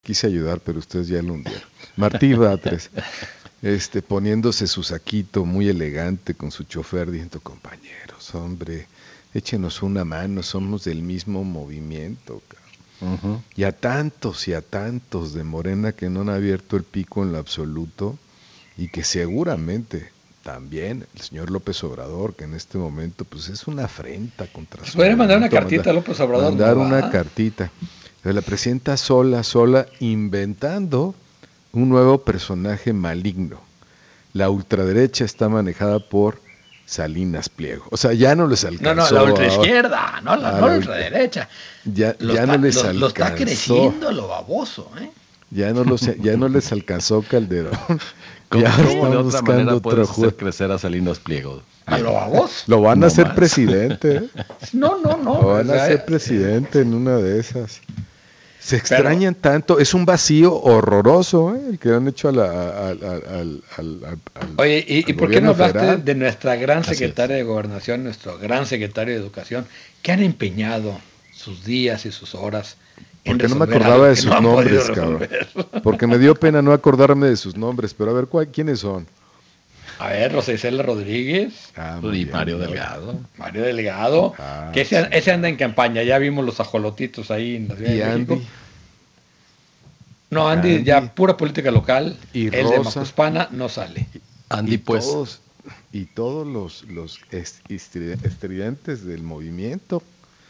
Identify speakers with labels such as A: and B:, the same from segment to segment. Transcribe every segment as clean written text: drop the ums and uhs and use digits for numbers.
A: quise ayudar, pero ustedes ya lo hundieron. Martí Batres, poniéndose su saquito muy elegante con su chofer, diciendo, compañeros, hombre, échenos una mano, somos del mismo movimiento. Uh-huh. Y a tantos de Morena que no han abierto el pico en lo absoluto y que seguramente también el señor López Obrador, que en este momento pues es una afrenta contra su...
B: ¿Puede mandar una cartita a López Obrador?
A: Mandar una cartita. Pero la presidenta sola, inventando un nuevo personaje maligno. La ultraderecha está manejada por Salinas Pliego. O sea, ya no les alcanzó.
B: No, la ultraizquierda, no la ultraderecha.
A: Ya no les alcanzó.
B: Lo está creciendo lo baboso, ¿eh?
A: Ya no les alcanzó Calderón.
C: ¿Cómo de otra manera puedes hacer crecer a Salinas Pliego?
B: A lo baboso.
A: Lo van a hacer presidente, ¿eh?
B: No.
A: Lo van a hacer presidente en una de esas. Se extrañan tanto, es un vacío horroroso, el que han hecho al
B: Oye, ¿y por qué no hablaste de nuestra gran secretaria de Gobernación, nuestro gran secretario de Educación, que han empeñado sus días y sus horas en
A: porque no me acordaba de sus nombres, cabrón? Porque me dio pena no acordarme de sus nombres, pero a ver, ¿quiénes son?
B: A ver, Rosa Isela Rodríguez
C: y Mario Delgado.
B: Mario Delgado, que ese anda en campaña, ya vimos los ajolotitos ahí en la Ciudad de México.
A: Andy.
B: No, Andy ya pura política local,
A: y
B: el
A: Rosa,
B: de Macuspana no sale.
C: Andy pues.
A: Todos los estridentes del movimiento.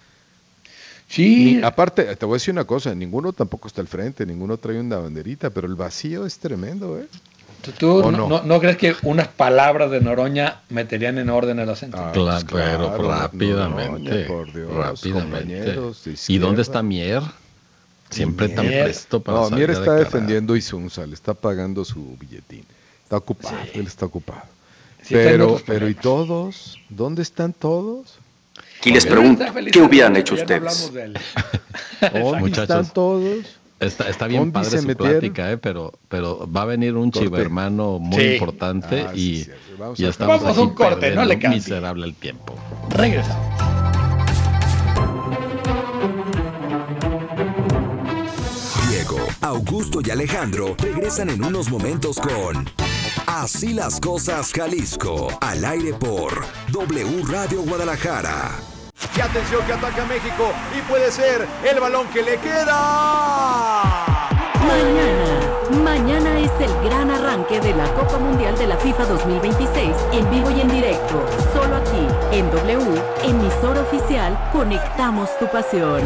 B: Sí.
A: Aparte, te voy a decir una cosa, ninguno tampoco está al frente, ninguno trae una banderita, pero el vacío es tremendo, ¿eh?
B: ¿Tú no crees que unas palabras de Noroña meterían en orden el acento?
C: Claro, rápidamente.
A: Noroña, por Dios,
C: rápidamente. ¿Y dónde está Mier? Siempre tan presto para salir.
A: Mier está defendiendo Isunza, le está pagando su billetín. Está ocupado, él está ocupado. Sí, pero ¿y todos? ¿Dónde están todos?
D: Y les pregunto, ¿qué hubieran hecho ustedes?
A: ¿Dónde están todos?
C: Está bien padre su plática, pero va a venir un chivermano muy importante y estamos
B: aquí un corte, no le cambie.
C: Miserable el tiempo.
B: Regresamos.
E: Diego, Augusto y Alejandro regresan en unos momentos con Así las cosas Jalisco, al aire por W Radio Guadalajara.
F: Y atención que ataca México y puede ser el balón que le queda.
G: Mañana es el gran arranque de la Copa Mundial de la FIFA 2026 en vivo y en directo, solo aquí en W, emisora oficial, conectamos tu pasión.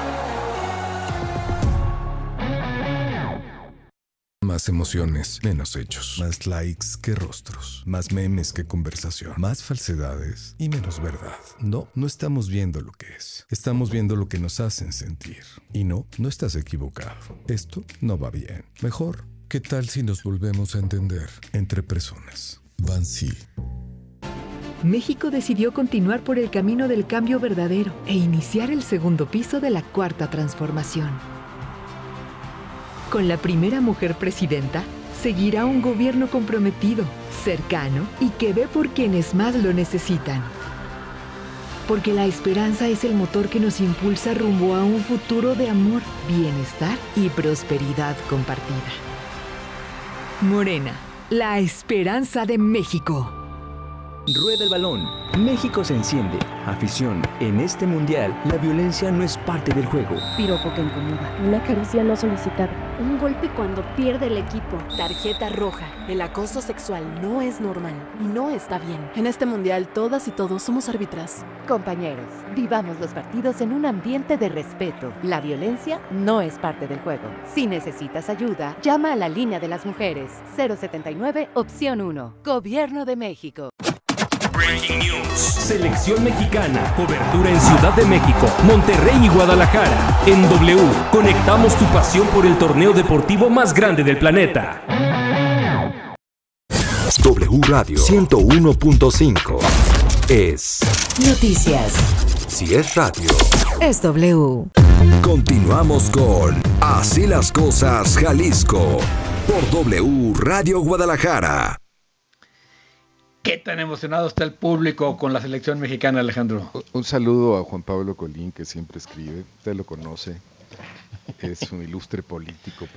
H: Más emociones, menos hechos. Más likes que rostros. Más memes que conversación. Más falsedades y menos verdad. No estamos viendo lo que es. Estamos viendo lo que nos hacen sentir. Y no estás equivocado. Esto no va bien. Mejor, ¿qué tal si nos volvemos a entender entre personas? Bansi.
I: México decidió continuar por el camino del cambio verdadero e iniciar el segundo piso de la cuarta transformación. Con la primera mujer presidenta, seguirá un gobierno comprometido, cercano y que ve por quienes más lo necesitan. Porque la esperanza es el motor que nos impulsa rumbo a un futuro de amor, bienestar y prosperidad compartida. Morena, la esperanza de México.
J: Rueda el balón. México se enciende. Afición. En este mundial, la violencia no es parte del juego.
K: Piropo que incomoda. Una caricia no solicitada. Un golpe cuando pierde el equipo.
L: Tarjeta roja. El acoso sexual no es normal y no está bien.
M: En este mundial, todas y todos somos árbitras.
N: Compañeros, vivamos los partidos en un ambiente de respeto. La violencia no es parte del juego. Si necesitas ayuda, llama a la línea de las mujeres. 079, opción 1. Gobierno de México.
O: Breaking News. Selección mexicana. Cobertura en Ciudad de México, Monterrey y Guadalajara. En W, conectamos tu pasión por el torneo deportivo más grande del planeta.
E: W Radio 101.5 es
G: noticias.
E: Si es radio,
G: es W.
E: Continuamos con Así las cosas Jalisco por W Radio Guadalajara.
B: ¿Qué tan emocionado está el público con la selección mexicana, Alejandro?
A: Un saludo a Juan Pablo Colín, que siempre escribe. Usted lo conoce. Es un ilustre político.